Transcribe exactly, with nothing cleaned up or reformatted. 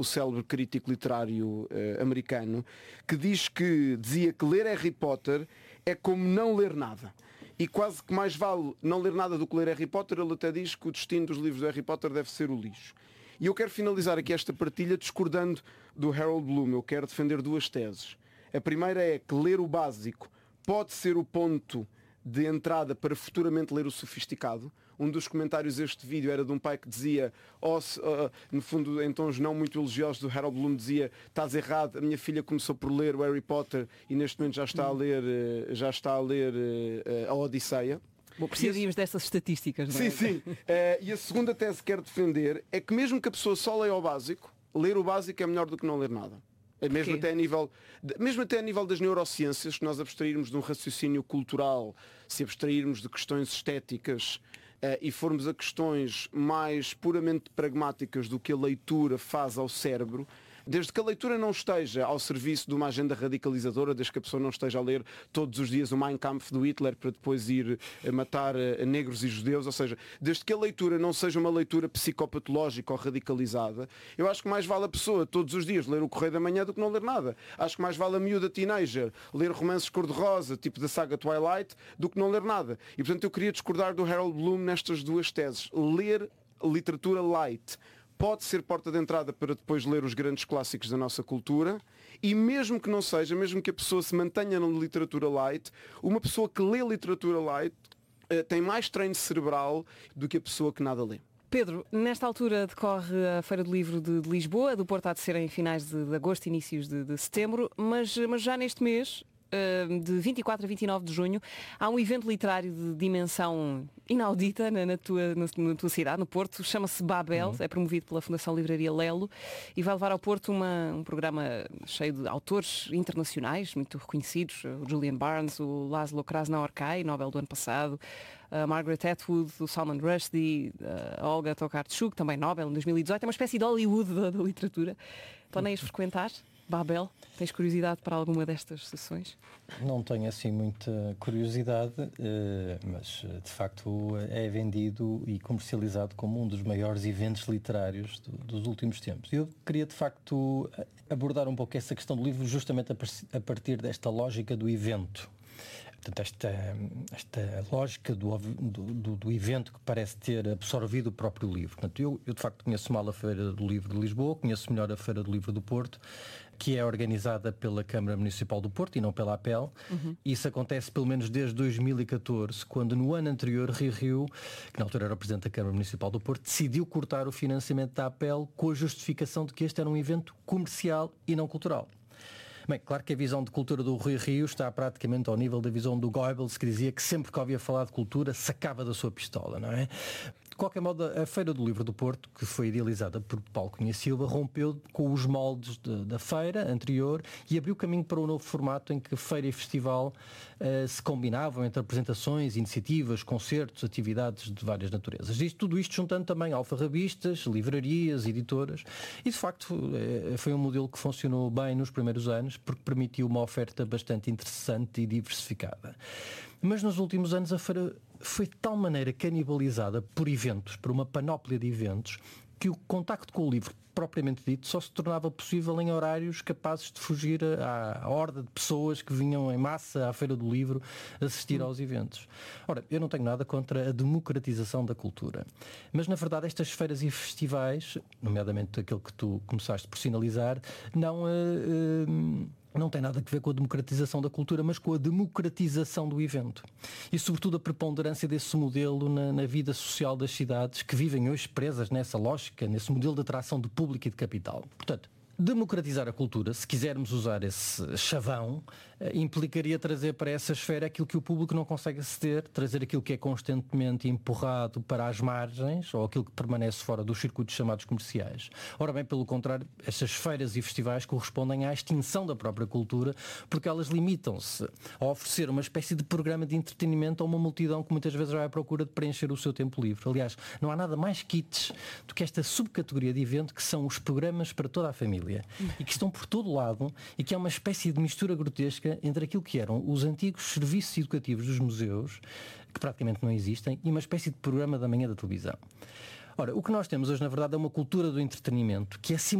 o célebre crítico literário uh, americano, que diz que, dizia que ler Harry Potter é como não ler nada. E quase que mais vale não ler nada do que ler Harry Potter. Ele até diz que o destino dos livros do Harry Potter deve ser o lixo. E eu quero finalizar aqui esta partilha discordando do Harold Bloom. Eu quero defender duas teses. A primeira é que ler o básico pode ser o ponto de entrada para futuramente ler o sofisticado. Um dos comentários deste vídeo era de um pai que dizia, oh, uh, no fundo em tons não muito elogiosos, do Harold Bloom, dizia: estás errado, a minha filha começou por ler o Harry Potter e neste momento já está a ler, uh, já está a, ler uh, a Odisseia. Bom, precisaríamos dessas estatísticas, não é? Sim, sim. Uh, e a segunda tese que quero defender é que mesmo que a pessoa só leia o básico, ler o básico é melhor do que não ler nada. Mesmo até, a nível, mesmo até a nível das neurociências, se nós abstrairmos de um raciocínio cultural, se abstrairmos de questões estéticas uh, e formos a questões mais puramente pragmáticas do que a leitura faz ao cérebro, desde que a leitura não esteja ao serviço de uma agenda radicalizadora, desde que a pessoa não esteja a ler todos os dias o Mein Kampf do Hitler para depois ir a matar a negros e judeus, ou seja, desde que a leitura não seja uma leitura psicopatológica ou radicalizada, eu acho que mais vale a pessoa todos os dias ler o Correio da Manhã do que não ler nada. Acho que mais vale a miúda teenager ler romances cor-de-rosa, tipo da saga Twilight, do que não ler nada. E portanto eu queria discordar do Harold Bloom nestas duas teses. Ler literatura light pode ser porta de entrada para depois ler os grandes clássicos da nossa cultura, e mesmo que não seja, mesmo que a pessoa se mantenha na literatura light, uma pessoa que lê literatura light uh, tem mais treino cerebral do que a pessoa que nada lê. Pedro, nesta altura decorre a Feira do Livro de, de Lisboa, do Porto há de ser em finais de, de agosto, inícios de, de setembro, mas, mas já neste mês, de vinte e quatro a vinte e nove de junho, há um evento literário de dimensão inaudita na, na, tua, na, na tua cidade, no Porto, chama-se Babel, uhum. É promovido pela Fundação Livraria Lelo e vai levar ao Porto uma, um programa cheio de autores internacionais, muito reconhecidos, o Julian Barnes, o Laszlo Krasznahorkai, Nobel do ano passado, a Margaret Atwood, o Salman Rushdie, a Olga Tokarczuk, também Nobel em dois mil e dezoito, é uma espécie de Hollywood da, da literatura. Planeias frequentar Babel? Tens curiosidade para alguma destas sessões? Não tenho assim muita curiosidade, mas de facto é vendido e comercializado como um dos maiores eventos literários do, dos últimos tempos. Eu queria de facto abordar um pouco essa questão do livro justamente a partir desta lógica do evento. Portanto, esta, esta lógica do, do, do evento que parece ter absorvido o próprio livro. Portanto, eu, eu de facto conheço mal a Feira do Livro de Lisboa, conheço melhor a Feira do Livro do Porto, que é organizada pela Câmara Municipal do Porto e não pela A P E L. Uhum. Isso acontece pelo menos desde dois mil e catorze, quando no ano anterior Rui Rio, que na altura era o Presidente da Câmara Municipal do Porto, decidiu cortar o financiamento da A P E L com a justificação de que este era um evento comercial e não cultural. Bem, claro que a visão de cultura do Rui Rio está praticamente ao nível da visão do Goebbels, que dizia que sempre que ouvia falar de cultura sacava da sua pistola, não é? De qualquer modo, a Feira do Livro do Porto, que foi idealizada por Paulo Cunha Silva, rompeu com os moldes de, da feira anterior e abriu caminho para um novo formato em que feira e festival uh, se combinavam entre apresentações, iniciativas, concertos, atividades de várias naturezas. Isto, tudo isto juntando também alfarrabistas, livrarias, editoras, e de facto uh, foi um modelo que funcionou bem nos primeiros anos porque permitiu uma oferta bastante interessante e diversificada. Mas nos últimos anos a feira foi de tal maneira canibalizada por eventos, por uma panóplia de eventos, que o contacto com o livro propriamente dito só se tornava possível em horários capazes de fugir à, à horda de pessoas que vinham em massa à Feira do Livro assistir aos eventos. Ora, eu não tenho nada contra a democratização da cultura, mas na verdade estas feiras e festivais, nomeadamente aquele que tu começaste por sinalizar, não... Uh, uh, não tem nada a ver com a democratização da cultura, mas com a democratização do evento. E, sobretudo, a preponderância desse modelo na, na vida social das cidades que vivem hoje presas nessa lógica, nesse modelo de atração de público e de capital. Portanto, democratizar a cultura, se quisermos usar esse chavão, implicaria trazer para essa esfera aquilo que o público não consegue aceder, trazer aquilo que é constantemente empurrado para as margens ou aquilo que permanece fora dos circuitos chamados comerciais. Ora bem, pelo contrário, essas feiras e festivais correspondem à extinção da própria cultura, porque elas limitam-se a oferecer uma espécie de programa de entretenimento a uma multidão que muitas vezes vai à procura de preencher o seu tempo livre. Aliás, não há nada mais kitsch do que esta subcategoria de evento que são os programas para toda a família. E que estão por todo lado e que é uma espécie de mistura grotesca entre aquilo que eram os antigos serviços educativos dos museus, que praticamente não existem, e uma espécie de programa da manhã da televisão. Ora, o que nós temos hoje, na verdade, é uma cultura do entretenimento que é